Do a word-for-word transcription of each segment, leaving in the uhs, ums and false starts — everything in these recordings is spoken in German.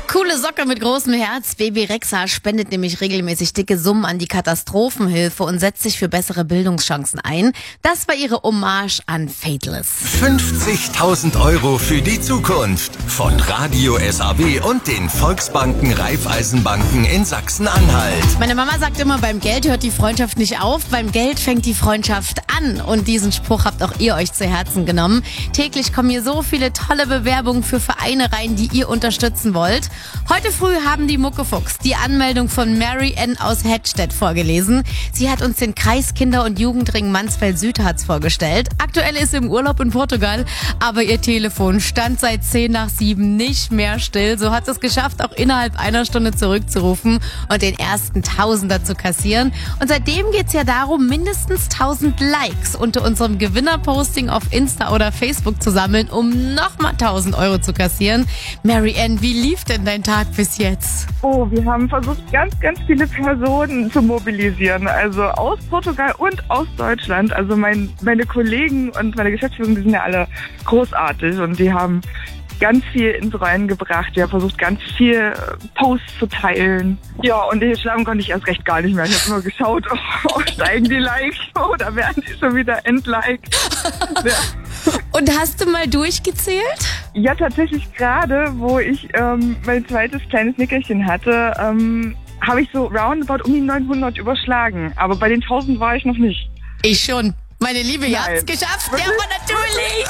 Coole Socke mit großem Herz. Baby Rexa spendet nämlich regelmäßig dicke Summen an die Katastrophenhilfe und setzt sich für bessere Bildungschancen ein. Das war ihre Hommage an Faithless. fünfzigtausend Euro für die Zukunft von Radio S A B und den Volksbanken Raiffeisenbanken in Sachsen-Anhalt. Meine Mama sagt immer, beim Geld hört die Freundschaft nicht auf, beim Geld fängt die Freundschaft an. Und diesen Spruch habt auch ihr euch zu Herzen genommen. Täglich kommen hier so viele tolle Bewerbungen für Vereine rein, die ihr unterstützen wollt. Heute früh haben die Muckefuchs die Anmeldung von Mary Ann aus Hedstedt vorgelesen. Sie hat uns den Kreiskinder- und Jugendring Mansfeld-Südharz vorgestellt. Aktuell ist sie im Urlaub in Portugal, aber ihr Telefon stand seit zehn nach sieben nicht mehr still. So hat sie es geschafft, auch innerhalb einer Stunde zurückzurufen und den ersten Tausender zu kassieren. Und seitdem geht's ja darum, mindestens tausend Likes unter unserem Gewinnerposting auf Insta oder Facebook zu sammeln, um nochmal tausend Euro zu kassieren. Mary Ann, wie lief denn dein Tag bis jetzt? Oh, wir haben versucht, ganz, ganz viele Personen zu mobilisieren. Also aus Portugal und aus Deutschland. Also mein, meine Kollegen und meine Geschäftsführung, die sind ja alle großartig und die haben ganz viel ins Rollen gebracht. Wir haben versucht, ganz viel Posts zu teilen. Ja, und den Schlafen konnte ich erst recht gar nicht mehr. Ich habe nur geschaut, oh, oh, steigen die Likes oder werden die schon wieder entliked. Ja. Und hast du mal durchgezählt? Ja, tatsächlich gerade, wo ich ähm, mein zweites kleines Nickerchen hatte, ähm, habe ich so roundabout um die neunhundert überschlagen. Aber bei den tausend war ich noch nicht. Ich schon. Meine Liebe, ihr habt's Nein. geschafft. Ja, aber natürlich.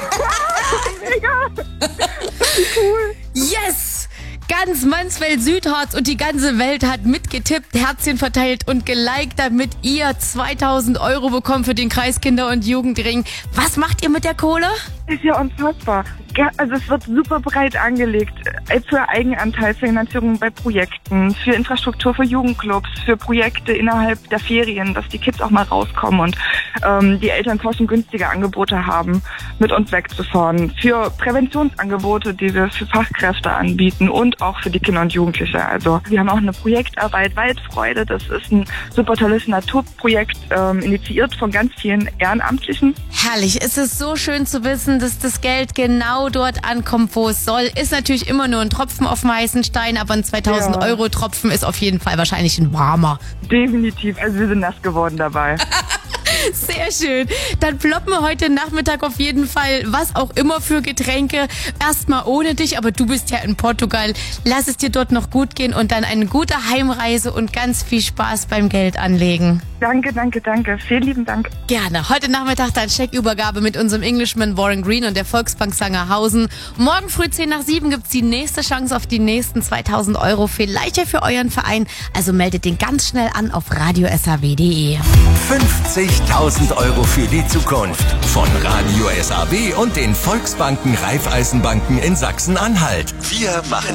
Mega! Cool! Yes! Ganz Mansfeld-Südharz und die ganze Welt hat mitgetippt, Herzchen verteilt und geliked, damit ihr zweitausend Euro bekommt für den Kreiskinder- und Jugendring. Was macht ihr mit der Kohle? Ist ja unfassbar. Also es wird super breit angelegt für Eigenanteilsfinanzierung bei Projekten, für Infrastruktur für Jugendclubs, für Projekte innerhalb der Ferien, dass die Kids auch mal rauskommen und ähm, die Eltern kostengünstige Angebote haben, mit uns wegzufahren, für Präventionsangebote, die wir für Fachkräfte anbieten und auch für die Kinder und Jugendliche. Also wir haben auch eine Projektarbeit Waldfreude, das ist ein super tolles Naturprojekt, ähm, initiiert von ganz vielen Ehrenamtlichen. Herrlich, es ist so schön zu wissen, dass das Geld genau dort ankommt, wo es soll. Ist natürlich immer nur ein Tropfen auf dem heißen Stein, aber ein zweitausend Euro Tropfen ist auf jeden Fall wahrscheinlich ein warmer. Definitiv, also wir sind nass geworden dabei. Sehr schön. Dann ploppen wir heute Nachmittag auf jeden Fall was auch immer für Getränke. Erstmal ohne dich, aber du bist ja in Portugal. Lass es dir dort noch gut gehen und dann eine gute Heimreise und ganz viel Spaß beim Geld anlegen. Danke, danke, danke. Vielen lieben Dank. Gerne. Heute Nachmittag dann Scheckübergabe mit unserem Englishman Warren Green und der Volksbank Sangerhausen. Morgen früh zehn nach sieben gibt's die nächste Chance auf die nächsten zweitausend Euro. Vielleicht ja für euren Verein. Also meldet den ganz schnell an auf radio s a w punkt d e. fünfzigtausend Euro für die Zukunft von Radio S A B und den Volksbanken Raiffeisenbanken in Sachsen-Anhalt. Wir machen